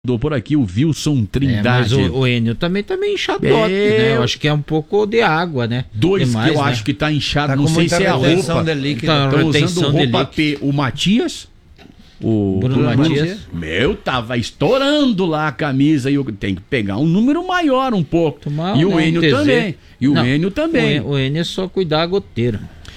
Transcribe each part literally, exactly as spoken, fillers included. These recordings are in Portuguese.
Mandou por aqui o Wilson Trindade. É, mas o, o Enio também tá meio inchadote, é... né? Eu acho que é um pouco de água, né? Dois Demais, que eu né? acho que tá inchado, tá não sei se é a roupa. De líquido. Tá, tá usando roupa P. O Matias... O Bruno, Bruno Matias. Meu, tava estourando lá a camisa e eu tenho que pegar um número maior um pouco. Tomar, e o né, Enio um também. E o não, Enio também. O Enio é só cuidar a goteira.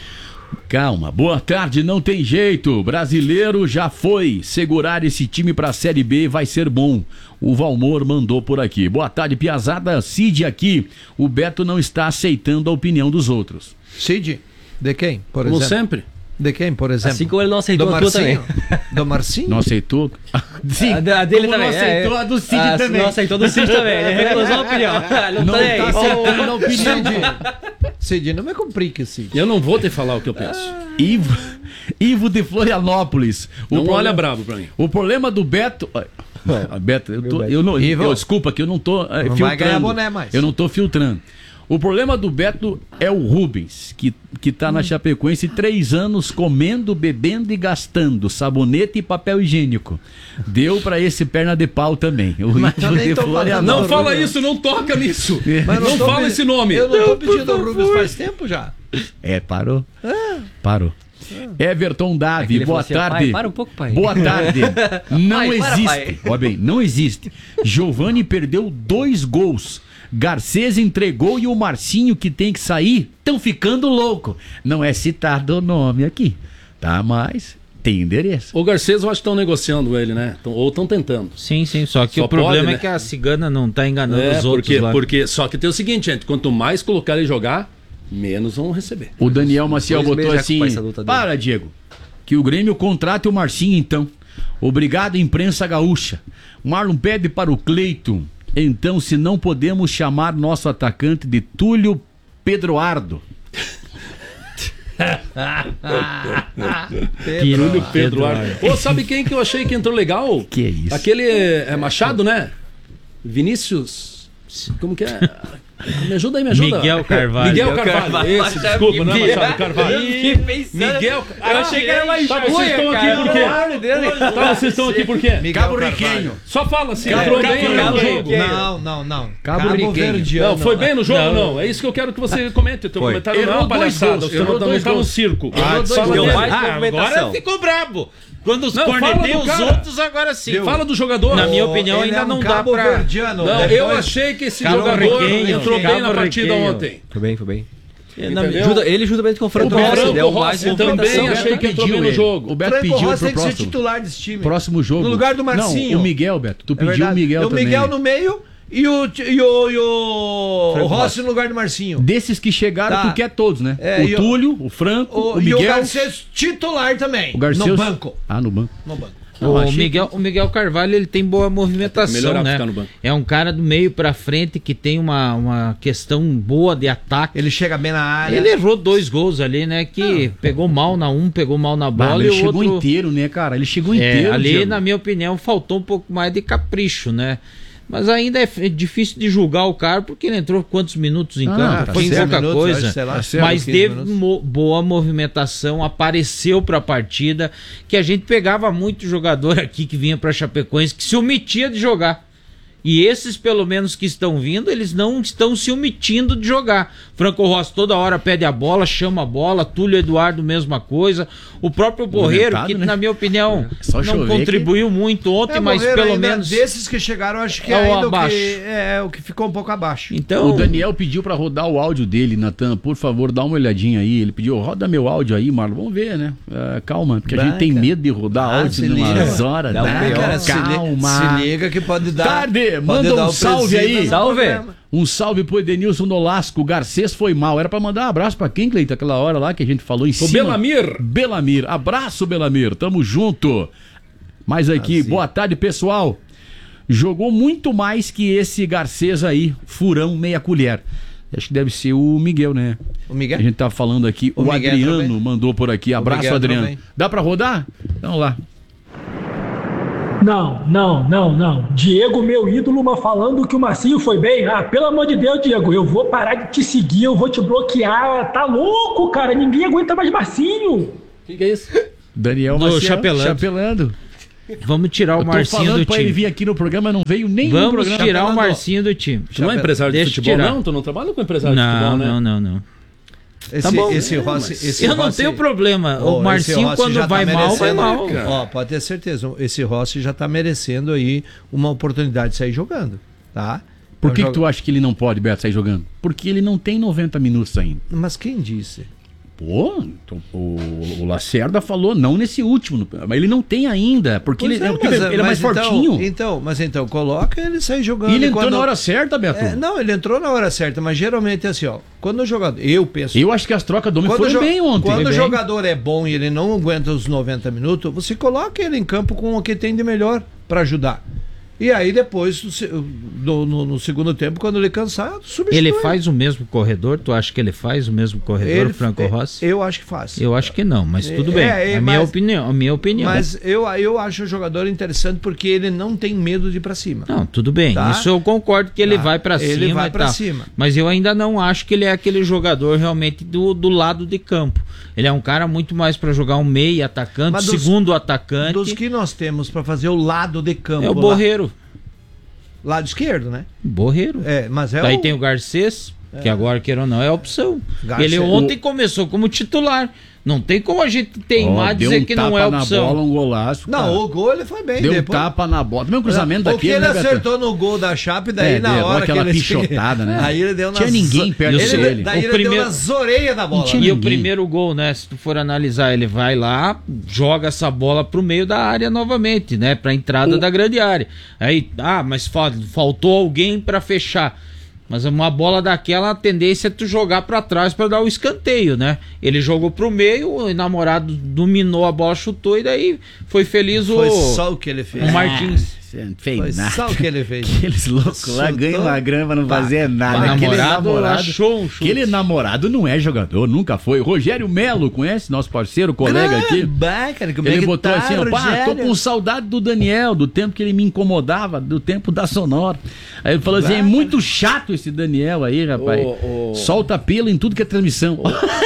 Calma, boa tarde, não tem jeito. Brasileiro já foi. Segurar esse time pra Série B vai ser bom. O Valmor mandou por aqui. Boa tarde, piazada. Cid aqui. O Beto não está aceitando a opinião dos outros. Cid? De quem, por Como exemplo? sempre. De quem, por exemplo? Assim como ele não aceitou do a tua também. Do Marcinho? Não aceitou? Sim, a, a dele como também. Não aceitou é, a do Cid a, também. Não aceitou a do Cid também. Ele recusou a opinião. Não, não tá, tá aceitando a opinião de... Cid, não me complique, Cid. Eu não vou te falar o que eu penso. Ivo, Ivo de Florianópolis. O não problema, olha bravo pra mim. O problema do Beto... Ah, Beto, eu, tô, eu não... Eu, desculpa que eu não tô uh, não filtrando. Vai ganhar boné mais. Eu não tô filtrando. O problema do Beto é o Rubens, que, que tá na Chapecoense três anos comendo, bebendo e gastando sabonete e papel higiênico. Deu pra esse perna de pau também. O Mas Ivo de Florianópolis. Não fala Rubens. Isso, não toca nisso. Mas não, não fala pedi... esse nome. Eu não tô pedindo ao Rubens faz tempo já. É, parou. Ah. Parou. Ah. Everton Davi, é boa assim, tarde. Pai, para um pouco, pai. Boa tarde. Não pai, existe. Olha bem, não existe. Giovani perdeu dois gols. Garcês entregou e o Marcinho, que tem que sair, estão ficando louco. Não é citado o nome aqui, tá? Mas tem endereço. O Garcês eu acho que estão negociando ele, né? Tão, ou estão tentando. Sim, sim, só que só o problema pode, é né? que a cigana não tá enganando é, os outros porque, lá. Porque, só que tem o seguinte, gente, quanto mais colocar ele jogar, menos vão receber. O Daniel Maciel botou assim, para, Diego, que o Grêmio contrate o Marcinho então. Obrigado, imprensa gaúcha. Marlon pede para o Cleiton. Então, se não podemos chamar nosso atacante de Túlio Pedroardo. Túlio Pedroardo. Pô, sabe quem que eu achei que entrou legal? Que é isso? Aquele é Machado, né? Vinícius. Como que é? Me ajuda aí, me ajuda. Miguel Carvalho. Miguel Carvalho. Esse, desculpa, não é Machado Carvalho. Miguel Eu achei que era mais Tá, vocês estão aqui por quê? Tá, vocês estão aqui por quê? Cabo Riquenho. Só fala assim, entrou bem no jogo. Não, não, não. Cabo Riquenho. Não, foi bem no jogo, não. É isso que eu quero que você comente. O teu comentário não é uma palhaçada. Você não tá no circo. Agora ficou brabo. Quando os corneteiam os outros, agora sim. Deu. Fala do jogador. Na minha opinião, ainda é um não dá pra... Não, depois... eu achei que esse Cabo jogador Riquenho, entrou Cabo bem na partida Riquenho. Ontem. Foi bem, foi bem. Ajuda, ele juntamente com o Franco Rossi. O Rossi também achei que entrou bem no jogo. O Beto pediu Rossi pro tem que próximo. ser titular desse time. Próximo jogo. No lugar do Marcinho. Não, o Miguel, Beto. Tu pediu é o Miguel o também. O Miguel no meio... E o, e o, e o, o Rossi no lugar do Marcinho. Desses que chegaram, tá. Tu quer todos, né? É, o Túlio, o, o Franco, o, o Miguel. E o Garcês titular também. O Garcês... No banco. Ah, no banco. No banco. O Miguel, o Miguel Carvalho, ele tem boa movimentação, né? É um cara do meio pra frente que tem uma, uma questão boa de ataque. Ele chega bem na área. Ele errou dois gols ali, né? Que ah. pegou mal na um, pegou mal na bola. Bah, e ele o chegou outro... inteiro, né, cara? Ele chegou é, inteiro. Ali, Diego. na minha opinião, faltou um pouco mais de capricho, né? Mas ainda é difícil de julgar o cara, porque ele entrou quantos minutos em campo? Ah, Foi pouca minutos, coisa. sei lá, mas teve mo boa movimentação, apareceu para a partida, que a gente pegava muito jogador aqui que vinha para Chapecoense, que se omitia de jogar. E esses, pelo menos, que estão vindo, eles não estão se omitindo de jogar. Franco Rossi toda hora pede a bola, chama a bola. Túlio Eduardo, mesma coisa. O próprio Borreiro, que né? na minha opinião, é não contribuiu que... muito ontem, é, mas pelo menos... Desses que chegaram, acho que é é ainda abaixo. O, que, é o que ficou um pouco abaixo. Então, o Daniel pediu pra rodar o áudio dele, Natan. Por favor, dá uma olhadinha aí. Ele pediu, roda meu áudio aí, Marlon. Vamos ver, né? Uh, calma, porque Vai, a gente tem medo de rodar ah, áudio numas horas. Não, né? cara, calma. Se liga que pode dar... Tarde, manda um salve aí. Salve. Um salve pro Edenilson Nolasco. O Garcês foi mal. Era pra mandar um abraço pra quem, Cleiton? Aquela hora lá que a gente falou em o cima. Belamir. Belamir. Abraço, Belamir. Tamo junto. Mais aqui. Assim. Boa tarde, pessoal. Jogou muito mais que esse Garcês aí. Furão, meia colher. Acho que deve ser o Miguel, né? O Miguel? A gente tá falando aqui. O, o Adriano mandou por aqui. Abraço, Adriano. Dá pra rodar? Então lá. Não, não, não, não. Diego, meu ídolo, mas falando que o Marcinho foi bem. Ah, pelo amor de Deus, Diego, eu vou parar de te seguir, eu vou te bloquear. Tá louco, cara? Ninguém aguenta mais Marcinho. O que, que é isso? Daniel Do Maciel, Chapelando. Chapelando. Vamos tirar o Eu tô Marcinho falando do pra time. ele vir aqui no programa, não veio nem no Vamos programa. tirar o falando- Marcinho do time. Tu não é empresário de Deixa futebol, tirar. não? Tu não trabalha com empresário de Não, futebol, né? não, não, não. Esse, Tá bom, esse é, Rossi, mas esse Eu não Rossi- tenho problema. Ó, O Marcinho, esse Rossi quando já tá vai mal, vai merecendo, mal. cara. Ó, pode ter certeza, esse Rossi já tá merecendo aí uma oportunidade de sair jogando, tá? Por É um que, que jogo- tu acha que ele não pode, Beto, sair jogando? Porque ele não tem noventa minutos ainda. Mas quem disse? Pô, então, o, o Lacerda falou, não nesse último, mas ele não tem ainda, porque Pois ele é, é, porque mas- ele é mais mas então- fortinho. Então, mas então, coloca ele sair jogando. E ele entrou quando- na hora certa, Beto. É, não, ele entrou na hora certa, mas geralmente é assim, ó. Quando o jogador. Eu penso. Eu acho que as trocas do homem Quando, foram o jo- bem ontem. quando Foi o bem. jogador é bom e ele não aguenta os noventa minutos, você coloca ele em campo com o que tem de melhor para ajudar. E aí depois, no, se- no- no- no segundo tempo, quando ele cansar, substitui. Ele faz o mesmo corredor? Tu acha que ele faz o mesmo corredor, Ele- Franco é, Rossi? Eu acho que faz. Eu acho que não, mas tudo É, bem. é, a, mas- minha opinião, a minha opinião. Mas eu, eu acho o jogador interessante porque ele não tem medo de ir pra cima. Não, tudo bem. Tá? Isso eu concordo que ele Tá. vai pra Ele cima vai e pra tal. cima. Mas eu ainda não acho que ele é aquele jogador realmente do, do lado de campo. Ele é um cara muito mais pra jogar um meio atacante, Mas dos- segundo atacante. Dos que nós temos pra fazer o lado de campo. É o lá- Borreiro. Lado esquerdo, né? Borreiro. É, mas é Daí o... tem o Garcês, que agora, queira ou não, é a opção. Garcês. Ele ontem começou como titular. Não tem como a gente teimar Ó, e deu dizer um que não tapa é na opção. bola, um golaço. Não, cara. o gol ele foi bem. Deu um depois... tapa na bola. Também um cruzamento O que daquele, ele né, Beto? acertou no gol da Chape, daí É, na deu hora aquela que ele... pichotada, né? Aí ele deu nas... Tinha ninguém perto ele, dele. Daí O ele primeiro- deu nas orelhas da bola. tinha E o ninguém. primeiro gol, né? Se tu for analisar, ele vai lá, joga essa bola pro meio da área novamente, né? Pra entrada O- da grande área. Aí, ah, mas fal- faltou alguém pra fechar. Mas uma bola daquela, a tendência é tu jogar pra trás pra dar o escanteio, né? Ele jogou pro meio, o namorado dominou a bola, chutou e daí foi feliz o, Foi só o que ele fez. o Martins. Você não fez Foi nada. só o que ele fez. Aqueles loucos lá Chutou. ganham uma grana pra não Bah, fazer nada. o Aquele namorado namorado, achou um chute. aquele namorado não é jogador, nunca foi. Rogério Melo, conhece nosso parceiro, colega aqui? Bah, cara, como é Ele que botou tá, assim, ó, pá, tô Rogério? com saudade do Daniel, do tempo que ele me incomodava, do tempo da Sonora. Aí ele falou assim, é muito chato esse Daniel aí, rapaz. Ô, ô. Solta pelo em tudo que é transmissão.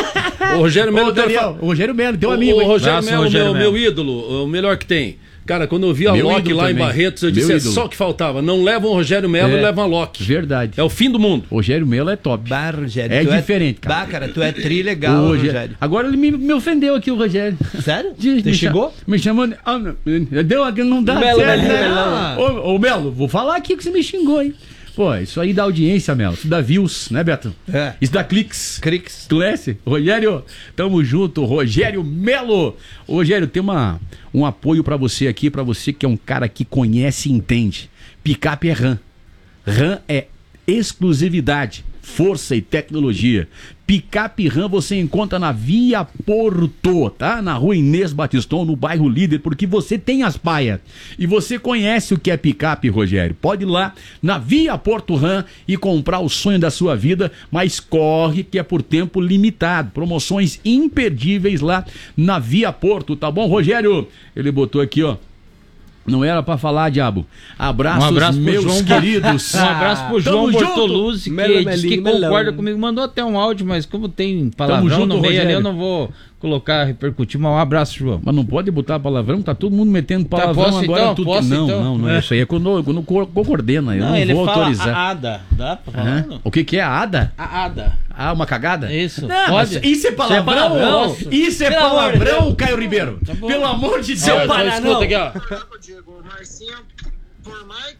O Rogério Melo Ô, Daniel, o Rogério Melo, teu O, amigo, o hein? Rogério Abraço, Melo, Rogério meu, Melo. meu ídolo, o melhor que tem. Cara, quando eu vi a Meu Loki ídolo lá em também. Barretos, eu Meu disse, é ídolo. só o que faltava. Não levam o Rogério Melo É. e levam a Loki. Verdade. É o fim do mundo. Rogério Melo é top. Bah, Rogério, É tu diferente, cara. Bah, cara, tu é tri legal, O Rogério. Agora ele me, me ofendeu aqui, o Rogério. Sério? De- Te me xingou? cha- Me chamou de... Ah, não, deu aqui, não dá Melo, certo, Melo, né? Melo. Ô, ô, Melo, vou falar aqui que você me xingou, hein? Pô, isso aí dá audiência, Melo. Isso dá views, né, Beto? É. Isso dá cliques. Crix. Tu conhece? Rogério, tamo junto, Rogério Melo. Ô, Rogério, tem uma, um apoio pra você aqui, pra você que é um cara que conhece e entende. Picape é RAM. RAM é exclusividade, força e tecnologia. Picape RAM você encontra na Via Porto, tá? Na rua Inês Batiston, no bairro Líder, porque você tem as paias. E você conhece o que é picape, Rogério. Pode ir lá na Via Porto RAM e comprar o sonho da sua vida, mas corre que é por tempo limitado. Promoções imperdíveis lá na Via Porto, tá bom, Rogério? Ele botou aqui, ó. Não era pra falar, diabo. Abraços, Um abraço pro meus João- queridos. Um abraço pro Tamo João junto. Bortoluzzi, que Melo, disse que melinho, melão. concorda comigo. Mandou até um áudio, mas como tem palavrão junto, no meio ali, Rogério. eu não vou colocar, repercutir. Mas um abraço, João. Mas não pode botar palavrão, tá todo mundo metendo palavrão posso agora. então? Tudo... Posso não, então? não, não, É. isso aí é quando, quando co- coordena, eu não, ele vou fala autorizar. a Ada. Dá pra falar? Hã? não? O que que é a Ada? A Ada. Ah, uma cagada? Isso. Não, Pode? mas Isso é palavrão? palavrão? Isso é Pelo amor de palavrão, Deus. Caio Ribeiro? Tá bom. Pelo amor de Ó, Deus. então Paraná, escuta não. aqui, ó. Diego, o Marcinho, por mais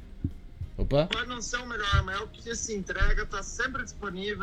Opa. pode não ser o melhor, mas é o que se entrega, tá sempre disponível,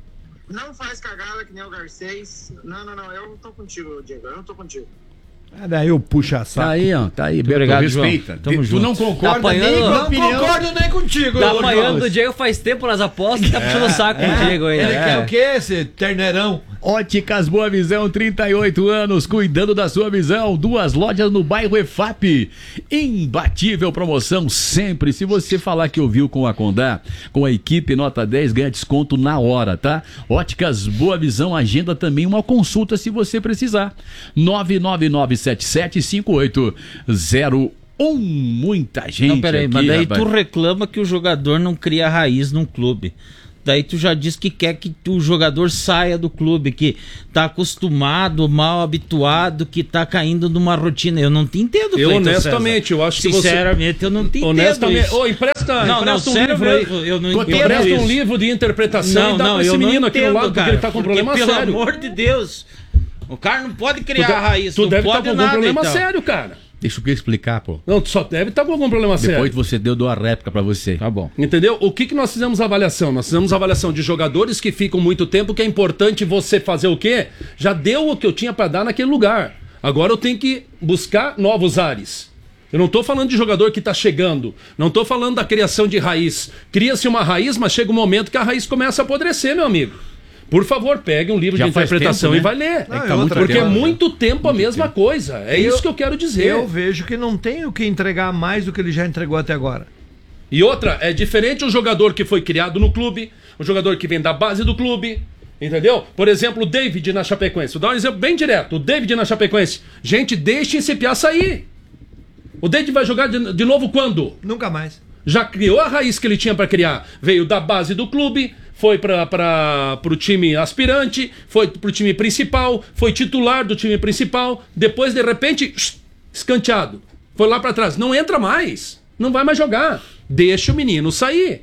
não faz cagada que nem o Garcês. Não, não, não, eu tô contigo, Diego, eu tô contigo. Ah, daí eu puxo a Tá saco. aí, ó, tá aí, Beto, obrigado, respeita. João. Tamo tu junto. não concorda Tá apanhando- nem com a Não opinião. concordo nem contigo, Tá ô, apanhando João. do Diego faz tempo nas apostas e tá puxando o saco com o Diego aí. Ele né? quer o quê, esse terneirão? Óticas Boa Visão, trinta e oito anos, cuidando da sua visão. Duas lojas no bairro E F A P. Imbatível promoção sempre. Se você falar que ouviu com a Condá, com a equipe Nota dez, ganha desconto na hora, tá? Óticas Boa Visão, agenda também uma consulta se você precisar. nove nove nove sete sete cinco oito zero um. Muita gente Não, peraí, aqui, mas daí rapaz. tu reclama que o jogador não cria raiz num clube. Daí tu já diz que quer que o jogador saia do clube, que tá acostumado, mal habituado, que tá caindo numa rotina. Eu não te entendo, Eu Cleiton honestamente, César. eu acho que Sinceramente, você... eu não te entendo honestamente, isso. Ô, empresta, não, não, empresta um sério livro aí. mesmo, eu não entendo Empresta isso. um livro de interpretação Não, e dá não, pra esse eu não menino aqui do entendo, lado, porque cara, ele tá com um porque, problema pelo sério. Pelo amor de Deus, o cara não pode criar Tu, raiz, tu não deve estar pode tá com algum nada, problema então. sério, cara. Deixa eu explicar, pô. Não, tu só deve estar tá com algum problema sério. Depois que você deu, dou a réplica pra você. Tá bom. Entendeu? O que, que nós fizemos avaliação? Nós fizemos avaliação de jogadores que ficam muito tempo, que é importante você fazer o quê? Já deu o que eu tinha pra dar naquele lugar. Agora eu tenho que buscar novos ares. Eu não tô falando de jogador que tá chegando. Não tô falando da criação de raiz. Cria-se uma raiz, mas chega um momento que a raiz começa a apodrecer, meu amigo. Por favor, pegue um livro Já de faz interpretação tempo, né? e vai ler. Não, É que e tá outra, Porque é eu- muito tempo a mesma coisa. É Eu- isso que eu quero dizer. Eu vejo que não tem o que entregar mais do que ele já entregou até agora. E outra, é diferente um jogador que foi criado no clube, um jogador que vem da base do clube, entendeu? Por exemplo, o David na Chapecoense. Vou dar um exemplo bem direto. O David na Chapecoense. Gente, deixem esse piá sair. O David vai jogar de, de novo quando? Nunca mais. Já criou a raiz que ele tinha pra criar. Veio da base do clube, foi para o time aspirante, foi pro time principal, foi titular do time principal, depois de repente, escanteado. Foi lá pra trás. Não entra mais. Não vai mais jogar. Deixa o menino sair.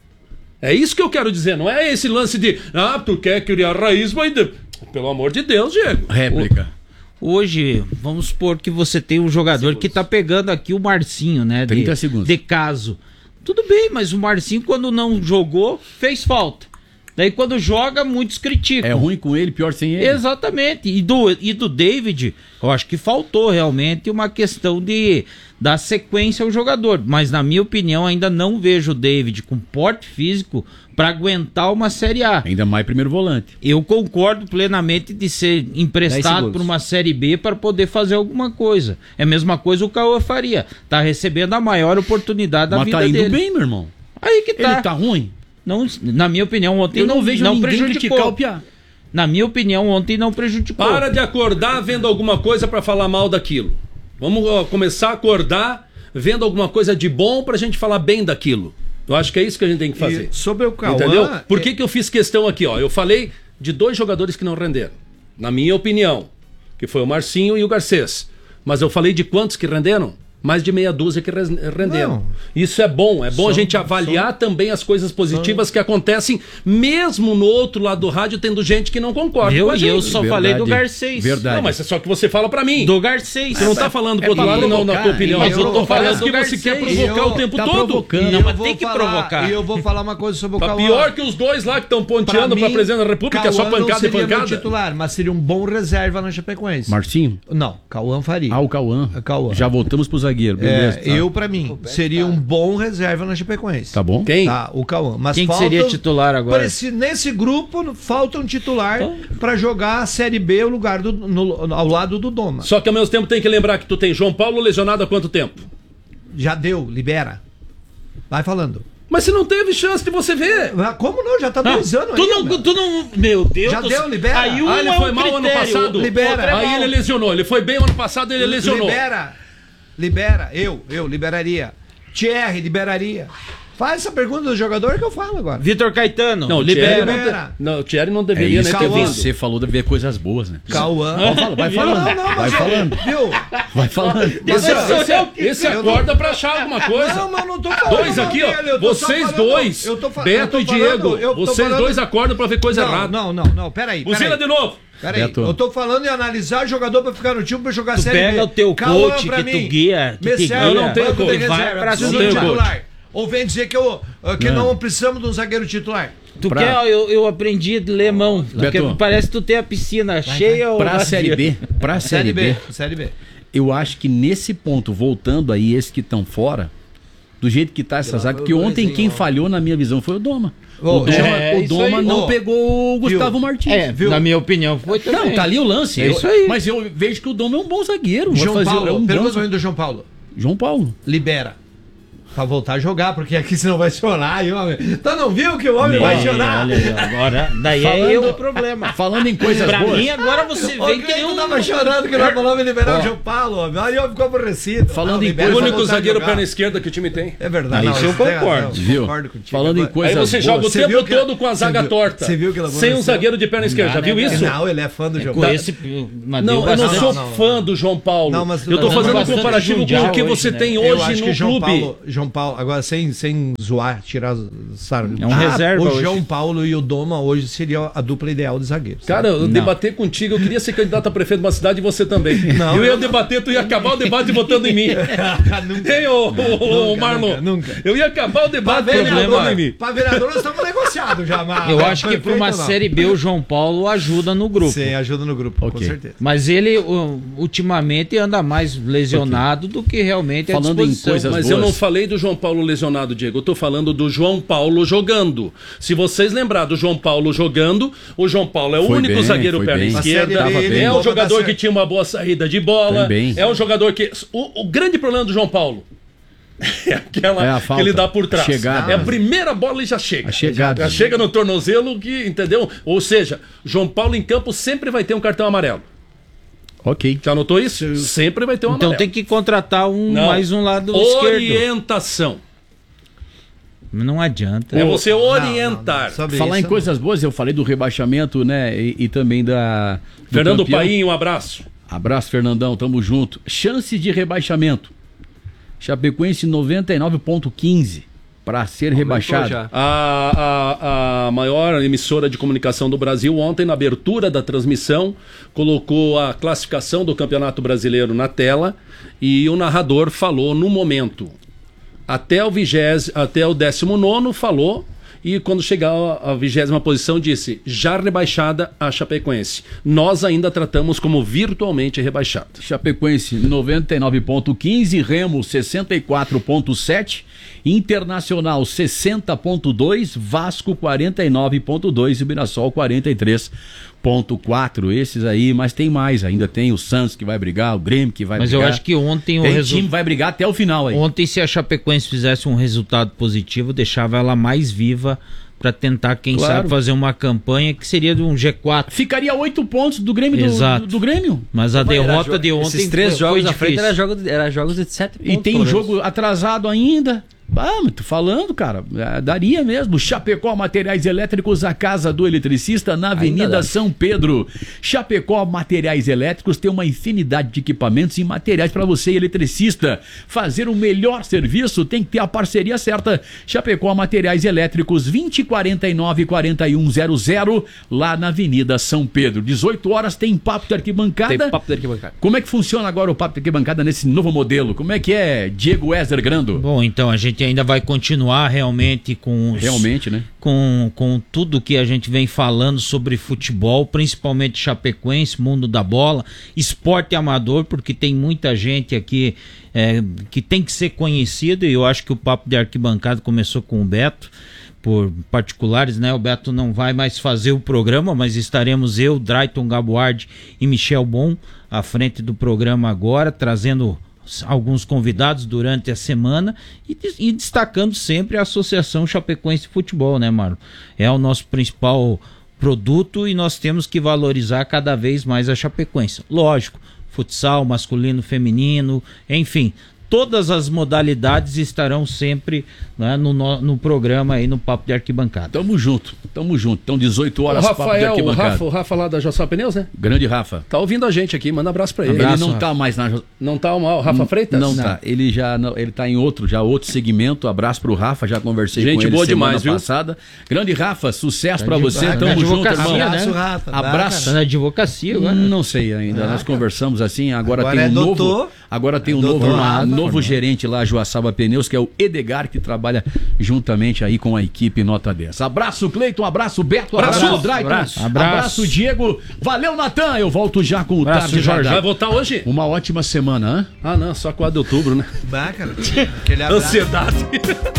É isso que eu quero dizer. Não é esse lance de, ah, tu quer criar raiz, mas... Pelo amor de Deus, Diego. Réplica. Hoje, vamos supor que você tem um jogador que tá pegando aqui o Marcinho, né? De, trinta segundos. De caso. Tudo bem, mas o Marcinho, quando não jogou, fez falta. Daí, quando joga, muitos criticam. É ruim com ele, pior sem ele. Exatamente. E do, e do David, eu acho que faltou realmente uma questão de dar sequência ao jogador. Mas, na minha opinião, ainda não vejo o David com porte físico para aguentar uma Série A. Ainda mais primeiro volante. Eu concordo plenamente de ser emprestado segundos. para uma Série B para poder fazer alguma coisa. É a mesma coisa o Cauã faria. Tá recebendo a maior oportunidade da Mas vida tá indo dele. bem, meu irmão. Aí que tá. Ele tá ruim? Não, na minha opinião, ontem Eu não, não, vejo não ninguém prejudicou. criticar o Piá. Na minha opinião, ontem não prejudicou. Para de acordar vendo alguma coisa pra falar mal daquilo. Vamos ó, começar a acordar vendo alguma coisa de bom pra gente falar bem daquilo. Eu acho que é isso que a gente tem que fazer. E sobre o Cauã... Entendeu? Por é- que, que eu fiz questão aqui? Ó? Eu falei de dois jogadores que não renderam. Na minha opinião, que foi o Marcinho e o Garcês. Mas eu falei de quantos que renderam? Mais de meia dúzia que res- renderam. Não. Isso é bom. É bom São- a gente avaliar também as coisas positivas que acontecem, mesmo no outro lado do rádio, tendo gente que não concorda Eu, com a e gente. eu só Verdade. falei do Garcês. Verdade. Não, mas é só que você fala pra mim. Do Garcês. Você não tá falando pro é outro pra lado e não na provocar, tua opinião. mas eu tô falando Parece do que você quer Garcês. provocar Eu- o tempo tá todo. provocando. E Não, eu mas vou tem que falar- provocar. E eu vou falar uma coisa sobre o Tá Cauã. pior que os dois lá que estão ponteando pra, mim, presidente da República, é só Cauã pancada não e seria meu pancada. titular, mas seria um bom reserva na Chapecoense. Marcinho? Não, Cauã faria. Ah, o Cauã. É, Cauã. Já voltamos pro zagueiro, beleza. É, tá. eu, pra mim, seria um bom reserva na Chapecoense. Tá bom? Quem? Tá, o Cauã. Mas Quem que falta- seria titular agora? Pra esse- nesse grupo, falta um titular Então- pra jogar a Série B o lugar do, no- ao lado do Doma. Só que ao mesmo tempo tem que lembrar que tu tem João Paulo lesionado há quanto tempo? Já deu, libera. Vai falando. Mas se não teve chance de você ver. Ah, como não? Já tá Não, dois anos tu aí. não, tu não, meu Deus. Já do deu, céu. libera. Aí um Ah, ele é foi um mal ano critério, passado? o Libera. outro é Aí mal. ele lesionou. Ele foi bem ano passado, ele lesionou. Libera. Libera. Eu, eu liberaria. Thierry liberaria. Faz essa pergunta do jogador que eu falo agora. Vitor Caetano, Não, o libera. Thierry não, libera. te- não, o Thierry não É deveria isso nem que ter vindo. você falou de ver coisas boas, né? Cauã. Vai falando, Não, não, vai mas eu- falando, Viu? vai falando. Esse, Mas esse, eu- esse eu acorda pra achar alguma coisa. Não, mas eu não tô falando Dois aqui, mal ó. dele, eu tô só Vocês falando- dois, eu tô fa- eu Beto tô e falando- Diego, eu tô vocês falando- dois acordam pra ver coisa não, errada. não, não, não, peraí. Buzina peraí. de novo. Peraí, Beto. eu tô falando em analisar jogador pra ficar no time pra jogar Tu Série B. pega o teu Cauã, coach pra que mim, tu guia, que me te serve guia, Eu não tenho banco de coach. reserva, Vai pra preciso cima. de um Não tenho titular. Ou vem dizer que, eu, que não. precisamos de um zagueiro titular. Tu Pra- quer, eu, eu aprendi de lemão. Porque Beto. parece que tu tem a piscina cheia ou Pra vazia. Série B, pra Série B, Série B. eu acho que nesse ponto, voltando aí, esses que estão fora, do jeito que tá essa zaga, porque ontem quem falhou, na minha visão, foi o Doma. Ô, O Doma, é, o isso Doma aí. não Ô, pegou o Gustavo Martins. É, Viu? na minha opinião, foi também. Não, tá ali o lance. É Eu- isso aí. Mas eu vejo que o Doma é um bom zagueiro. Vai João fazer- Paulo, é um bom pergunta zagueiro. do João Paulo. João Paulo. Libera. Pra voltar a jogar, porque aqui senão vai chorar. E, homem, então não viu que o homem Meu, vai chorar? Olha aí, agora, daí Falando- é eu o problema. Falando em coisas Pra boas. mim, agora você O vem que nem Cleiton um... tava chorando que não falou me liberar Ó. o João Paulo, homem. Aí eu ficou aborrecido. Falando Não, em libera O pra único voltar a zagueiro jogar. perna esquerda que o time tem. É verdade. Ah, isso eu você tem concordo. razão, Viu? Concordo contigo. Falando em Agora- coisas Aí você boas. joga o Você tempo viu que- todo com a você zaga viu- torta. você viu que ele Sem um aborreceu? zagueiro de perna esquerda. Já viu isso? Não, ele é fã do João Com Paulo. esse... mas Não, deu eu não bastante- sou não, não. fã do João Paulo. Não, mas- eu tô mas fazendo um bastante comparativo com mundial o que hoje, você né? tem Eu hoje acho no que João clube. Paulo, João Paulo, agora sem, sem zoar, tirar, sabe? É um reserva O hoje. João Paulo e o Doma hoje seria a dupla ideal de zagueiros. Cara, eu Não. debater contigo, eu queria ser candidato a prefeito de uma cidade e você também. Não, eu ia não. debater, tu ia acabar o debate votando em mim. Hein, ô, ô, ô, Marlon? nunca, nunca. Eu ia acabar o Pra debate vereador, votando em mim. pra vereador nós estamos negociados já, mas Eu acho que para uma prefeito, não. Série B o João Paulo ajuda no grupo. Sim, ajuda no grupo, com Ok. certeza. Mas ele uh, ultimamente anda mais lesionado do que realmente é Falando em disposição. coisas Mas boas. eu não falei do João Paulo lesionado, Diego. Eu tô falando do João Paulo jogando. Se vocês lembrar do João Paulo jogando, o João Paulo é o Foi único bem, zagueiro foi perna bem. esquerda. A Série B, ele É toma um jogador da que tinha uma boa saída de bola. Foi bem. É um jogador que. O, o grande problema do João Paulo é aquela É a que falta. ele dá por trás. Chegada. É a primeira bola e já chega. A chegada. Já chega no tornozelo, que, entendeu? Ou seja, João Paulo em campo sempre vai ter um cartão amarelo. Ok. Já notou isso? Sempre vai ter um Então amarelo. tem que contratar um Não. mais um lado esquerdo. Orientação. Não adianta. É você Não, não, orientar. não. Sobre Falar em isso, coisas boas, eu falei do rebaixamento, né? E, e também da. do Fernando campeão. Paim, um abraço. Abraço, Fernandão, tamo junto. Chance de rebaixamento. Chapecoense noventa e nove ponto quinze para ser rebaixado. já. A, a, a maior emissora de comunicação do Brasil, ontem, na abertura da transmissão, colocou a classificação do Campeonato Brasileiro na tela e o narrador falou no momento. Até o vigésimo, até o décimo nono falou, e quando chegar à vigésima posição disse, já rebaixada a Chapecoense. Nós ainda tratamos como virtualmente rebaixado. Chapecoense noventa e nove ponto quinze, Remo sessenta e quatro ponto sete, Internacional sessenta ponto dois, Vasco quarenta e nove ponto dois e Mirassol quarenta e três ponto quatro. Esses aí, mas tem mais, ainda tem o Santos que vai brigar, o Grêmio que vai Mas eu brigar. acho que ontem o tem resu- time que vai brigar até o final aí. Ontem, se a Chapecoense fizesse um resultado positivo, deixava ela mais viva para tentar, quem Claro. sabe, fazer uma campanha que seria de um G quatro. Ficaria oito pontos do Grêmio do, Exato. do, do Grêmio. Mas a derrota de ontem Esses três foi, jogos foi na frente difícil. era, jogo, era jogos de sete pontos. E tem pelo menos. jogo atrasado ainda. Ah, mas tô falando, cara, é, daria mesmo. Chapecó Materiais Elétricos, a casa do eletricista na Avenida dá. São Pedro. Chapecó Materiais Elétricos tem uma infinidade de equipamentos e materiais para você, eletricista. Fazer o melhor serviço tem que ter a parceria certa. Chapecó Materiais Elétricos, vinte, quarenta e nove, quarenta e um zero zero, lá na Avenida São Pedro. dezoito horas tem papo de arquibancada. Tem papo da arquibancada. Como é que funciona agora o papo de arquibancada nesse novo modelo? Como é que é, Diego Weser Grando? Bom, então a gente ainda vai continuar realmente com os, Realmente, né? com, com tudo que a gente vem falando sobre futebol, principalmente Chapecoense, mundo da bola, esporte amador, porque tem muita gente aqui é, que tem que ser conhecida, e eu acho que o papo de arquibancada começou com o Beto, por particulares, né? O Beto não vai mais fazer o programa, mas estaremos eu, Drayton Gabuardi e Michel Bon à frente do programa agora, trazendo alguns convidados durante a semana e, e destacando sempre a Associação Chapecoense de Futebol, né, Marlon? É o nosso principal produto e nós temos que valorizar cada vez mais a Chapecoense. Lógico, futsal, masculino, feminino, enfim, todas as modalidades estarão sempre, né, no, no, no programa aí, no Papo de Arquibancada. Tamo junto, tamo junto. Então, dezoito O horas, papo de Rafael, o arquibancada. Rafa, o Rafa lá da Jossal Pneus, né? Grande Rafa. Tá ouvindo a gente aqui, manda um abraço pra ele. Abraço, ele não Rafa. tá mais na... Não tá mal, Rafa Freitas? Não, tá. Ele já não, ele tá em outro, já outro segmento. Abraço pro Rafa, já conversei Gente com ele boa semana demais, viu? passada. Grande Rafa, sucesso pra Tá você. de- Tamo tá de junto, advocacia, irmão. né? Abraço, Rafa. Abraço. Tá na advocacia agora? Não sei ainda. Ah, Nós cara. conversamos assim. Agora, Agora tem é um novo. doutor. Agora tem um É novo, doutorado, um novo formado. gerente lá, Joaçaba Pneus, que é o Edgar, que trabalha juntamente aí com a equipe Nota dez. Abraço, Cleiton. Abraço, Beto. Abraço, Abraço. Drayton. Abraço. Abraço, Diego. Valeu, Natan. Eu volto já com o Abraço, Tarde Jorge. Vai Jardel. votar hoje? Uma ótima semana, hã? Ah, não, só quatro de outubro, né? Bah, cara. Aquele abraço. Ansiedade.